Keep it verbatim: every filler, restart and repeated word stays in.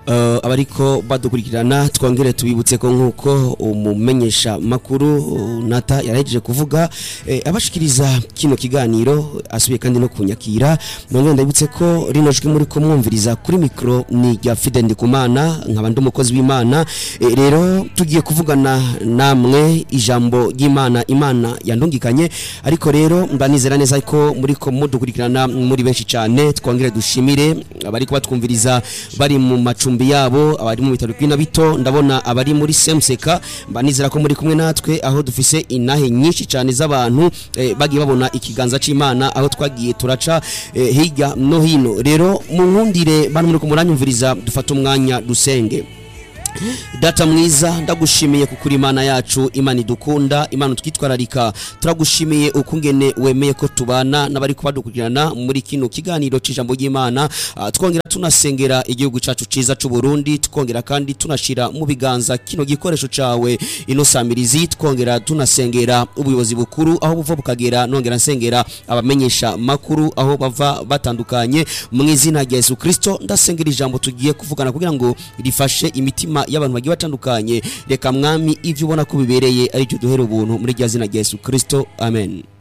uh, abariko badukurikirana twongere tubibutse ko nkuko umumenyesha makuru uh, Nata yarahejeje kuvuga eh, abashikiriza kino kiganiro asubiye kandi no kunyakira none ndabitse ko rino jwi muri ko mwumviriza kuri micro ni ya Fide Ndikumana nkabandi umukozi w'Imana eh, rero tugiye kuvugana namwe ijambo ry'Imana Imana yandungikanye ariko rero mbanizera neza ko muri ko mudukurikirana muri benshi cyane twongere dushimire abari ko batwumviriza bari mu macumbi yabo abari mu bitaro kwina bito ndabona abari muri Semseka mbanizera ko muri kumwe natwe aho dufise inahe nyinshi cyane z'abantu eh, bagiye babona ikiganza c'Imana aho twagiye turaca eh, hirya no hino rero mu nkundire bari muri kumuranyumviriza dufata umwanya dusenge. Data mwiza ndagushimiye kukuri Imana yacu Imana idukunda Imana twitwararika turagushimiye ukungene wemeye ko tubana nabari kubadukurikirana muri kino kiganiro c'ijambo ry'Imana uh, twongera tunasengera igihugu cacu ciza c'u Burundi tukongera kandi tunashira mu biganza kino gikoresho cawe ino samirizi twongera tunasengera ubuyobozi bukuru aho buva bukagera nongera nsengera abamenyesha makuru aho bava batandukanye mu izina rya Yesu Kristo ndasengera ijambo tugiye kuvugana kugira ngo rifashe imitima y'abantu bagiye batandukanye reka mwami ivyo ubona ko bibereye ari cyo duhera ubuntu muri rya zina rya Yesu Kristo amen.